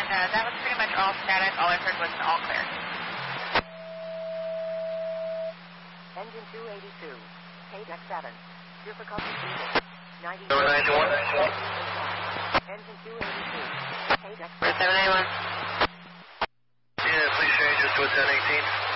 That was pretty much all static. All I heard was an all clear. Engine 282. KDEC 7. Difficulty zero. 90. 791. Engine 282. KDEC 7. 781. Yeah, please change it to a 1018.